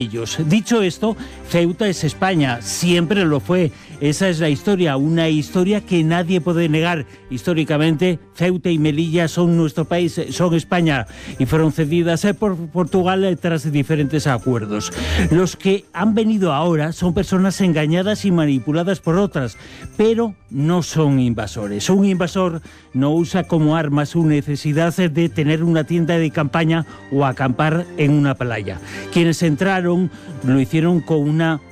ellos. Dicho esto, Ceuta es España, siempre lo fue. Esa es la historia, una historia que nadie puede negar. Históricamente, Ceuta y Melilla son nuestro país, son España, y fueron cedidas por Portugal tras diferentes acuerdos. Los que han venido ahora son personas engañadas y manipuladas por otras, pero no son invasores. Un invasor no usa como arma su necesidad de tener una tienda de campaña o acampar en una playa. Quienes entraron no lo hicieron con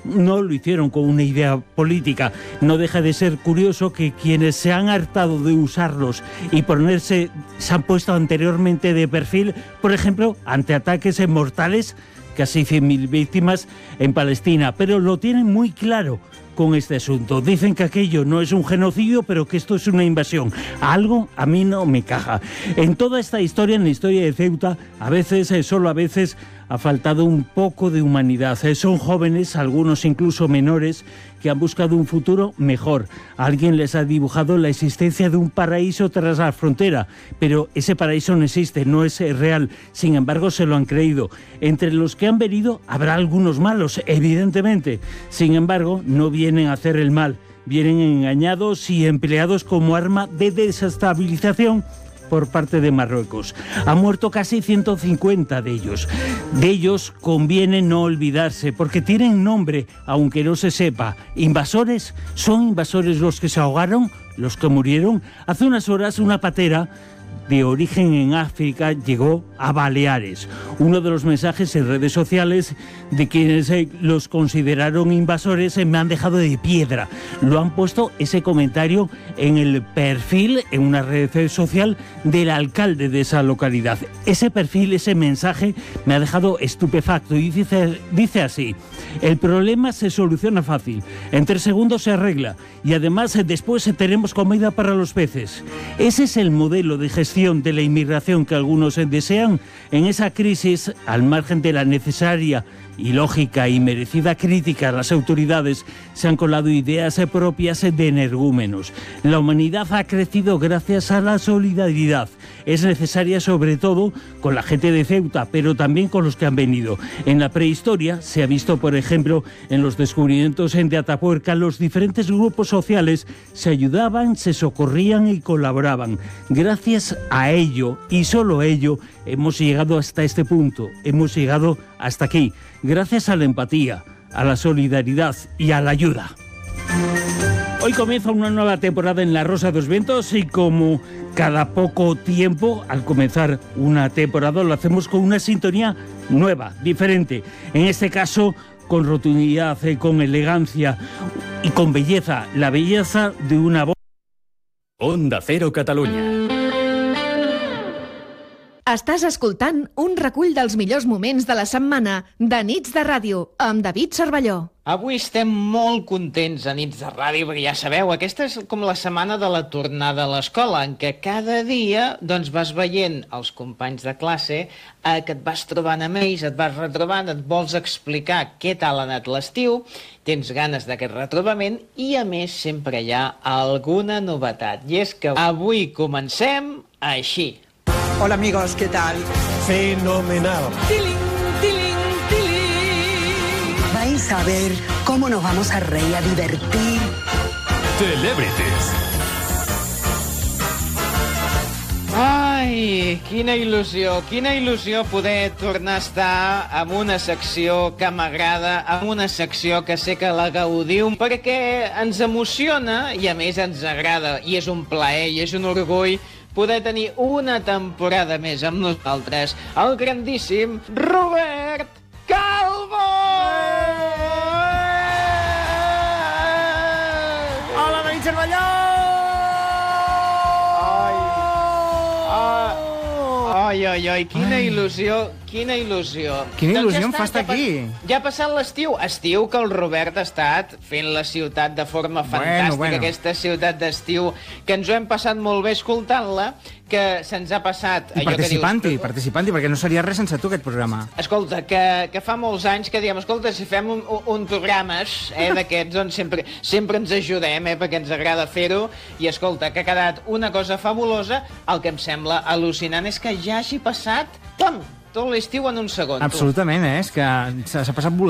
una idea política. No deja de ser curioso que quienes se han hartado de usarlos y se han puesto anteriormente de perfil, por ejemplo, ante ataques mortales, casi 100.000 víctimas en Palestina, pero lo tienen muy claro con este asunto. Dicen que aquello no es un genocidio, pero que esto es una invasión. Algo a mí no me caja. En toda esta historia, en la historia de Ceuta, a veces, solo a veces, ha faltado un poco de humanidad. Son jóvenes, algunos incluso menores, que han buscado un futuro mejor. Alguien les ha dibujado la existencia de un paraíso tras la frontera, pero ese paraíso no existe, no es real. Sin embargo, se lo han creído. Entre los que han venido habrá algunos malos, evidentemente. Sin embargo, no vienen a hacer el mal. Vienen engañados y empleados como arma de desestabilización por parte de Marruecos. Han muerto casi 150 de ellos. De ellos conviene no olvidarse, porque tienen nombre, aunque no se sepa. ¿Invasores? ¿Son invasores los que se ahogaron? ¿Los que murieron? Hace unas horas una patera de origen en África llegó a Baleares. Uno de los mensajes en redes sociales de quienes los consideraron invasores me han dejado de piedra. Lo han puesto ese comentario en el perfil, en una red social del alcalde de esa localidad. Ese perfil, ese mensaje me ha dejado estupefacto y dice así: el problema se soluciona fácil, en 3 segundos se arregla y además después tenemos comida para los peces. Ese es el modelo de gestión de la inmigración que algunos desean. En esa crisis, al margen de la necesaria y lógica y merecida crítica a las autoridades, se han colado ideas propias de energúmenos. La humanidad ha crecido gracias a la solidaridad. Es necesaria sobre todo con la gente de Ceuta, pero también con los que han venido. En la prehistoria se ha visto, por ejemplo, en los descubrimientos de Atapuerca, los diferentes grupos sociales se ayudaban, se socorrían y colaboraban. Gracias a ello, y solo a ello, hemos llegado hasta este punto, hemos llegado hasta aquí, gracias a la empatía, a la solidaridad y a la ayuda. Hoy comienza una nueva temporada en La Rosa de los Vientos y como cada poco tiempo, al comenzar una temporada, lo hacemos con una sintonía nueva, diferente. En este caso, con rotundidad, con elegancia y con belleza, la belleza de una voz. Onda Cero Catalunya. Estàs escoltant un recull dels millors moments de la setmana de Nits de Ràdio, amb David Cervelló. Avui estem molt contents a Nits de Ràdio, perquè ja sabeu, aquesta és com la setmana de la tornada a l'escola, en què cada dia vas veient els companys de classe, que et vas trobant amb ells, et vas retrobant, et vols explicar què tal ha anat l'estiu, tens ganes d'aquest retrobament i, a més, sempre hi ha alguna novetat. I és que avui comencem així. Hola amigos, ¿qué tal? Fenomenal. ¡Tiling, tiling, tiling! Vais a ver cómo nos vamos a reír, a divertir. Celebrities. Ai, quina il·lusió poder tornar a estar en una secció que m'agrada, en una secció que sé que la gaudiu, perquè ens emociona i a més ens agrada, i és un plaer i és un orgull poder tenir una temporada més amb nosaltres, el grandíssim Robert Calvo! Hola, David Cervelló! Ai, quina il·lusió. Quina il·lusió em fa estar aquí. Ja ha passat l'estiu. Estiu que el Robert ha estat fent la ciutat de forma fantàstica. Bueno. Aquesta ciutat d'estiu, que ens ho hem passat molt bé escoltant-la, que se'ns ha passat... I participant-hi, perquè no seria res sense tu, aquest programa. Escolta, que fa molts anys que diem, escolta, si fem un programes d'aquests on sempre ens ajudem, perquè ens agrada fer-ho, i escolta, que ha quedat una cosa fabulosa. El que em sembla al·lucinant és que ja hagi passat, tot l'estiu en un segon. tu. Absolutament, és que s'ha passat volant.